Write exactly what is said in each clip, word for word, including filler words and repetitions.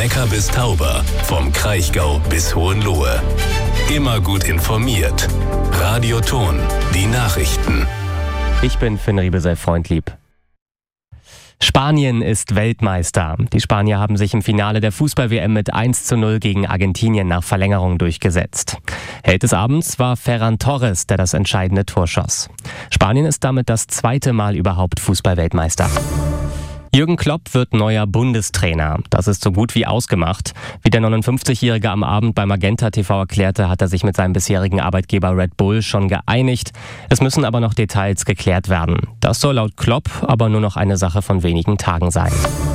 Neckar bis Tauber, vom Kraichgau bis Hohenlohe. Immer gut informiert. Radio Thon, die Nachrichten. Ich bin Finn Riebesell, Freundlieb. Spanien ist Weltmeister. Die Spanier haben sich im Finale der Fußball-W M mit eins zu null gegen Argentinien nach Verlängerung durchgesetzt. Held des Abends war Ferran Torres, der das entscheidende Tor schoss. Spanien ist damit das zweite Mal überhaupt Fußball-Weltmeister. Jürgen Klopp wird neuer Bundestrainer. Das ist so gut wie ausgemacht. Wie der neunundfünfzigjährige am Abend bei Magenta T V erklärte, hat er sich mit seinem bisherigen Arbeitgeber Red Bull schon geeinigt. Es müssen aber noch Details geklärt werden. Das soll laut Klopp aber nur noch eine Sache von wenigen Tagen sein.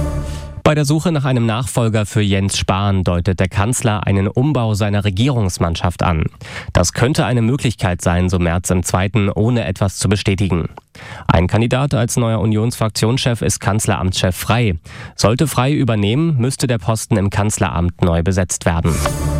Bei der Suche nach einem Nachfolger für Jens Spahn deutet der Kanzler einen Umbau seiner Regierungsmannschaft an. Das könnte eine Möglichkeit sein, so Merz im Zweiten, ohne etwas zu bestätigen. Ein Kandidat als neuer Unionsfraktionschef ist Kanzleramtschef Frey. Sollte Frey übernehmen, müsste der Posten im Kanzleramt neu besetzt werden.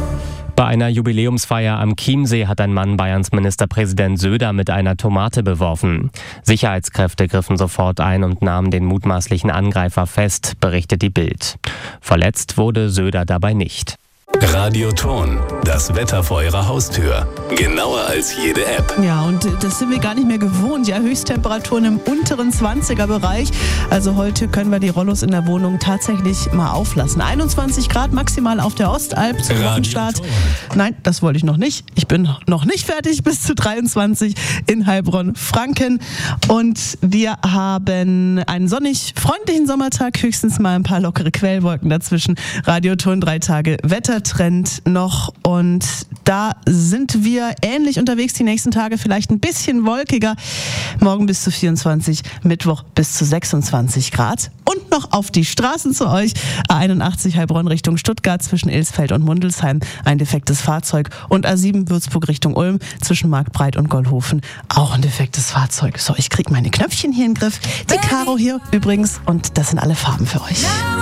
Bei einer Jubiläumsfeier am Chiemsee hat ein Mann Bayerns Ministerpräsident Söder mit einer Tomate beworfen. Sicherheitskräfte griffen sofort ein und nahmen den mutmaßlichen Angreifer fest, berichtet die Bild. Verletzt wurde Söder dabei nicht. Radio Thon, das Wetter vor Ihrer Haustür. Genauer als jede App. Ja, und das sind wir gar nicht mehr gewohnt. Ja, Höchsttemperaturen im unteren zwanziger-Bereich. Also heute können wir die Rollos in der Wohnung tatsächlich mal auflassen. einundzwanzig Grad maximal auf der Ostalb zum Wochenstart. Nein, das wollte ich noch nicht. Ich bin noch nicht fertig. Bis zu dreiundzwanzig in Heilbronn, Franken. Und wir haben einen sonnig freundlichen Sommertag. Höchstens mal ein paar lockere Quellwolken dazwischen. Radio Thon, drei Tage Wetter. Trend noch und da sind wir ähnlich unterwegs die nächsten Tage, vielleicht ein bisschen wolkiger. Morgen bis zu vierundzwanzig, Mittwoch bis zu sechsundzwanzig Grad und noch auf die Straßen zu euch. A einundachtzig Heilbronn Richtung Stuttgart zwischen Ilsfeld und Mundelsheim ein defektes Fahrzeug und A sieben Würzburg Richtung Ulm zwischen Marktbreit und Goldhofen auch ein defektes Fahrzeug. So, ich krieg meine Knöpfchen hier in den Griff. Die Caro hier übrigens und das sind alle Farben für euch.